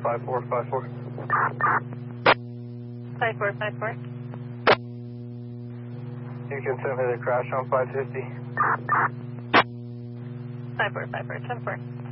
5454. 5454. You can send me the crash on 550. 5454, 10-4.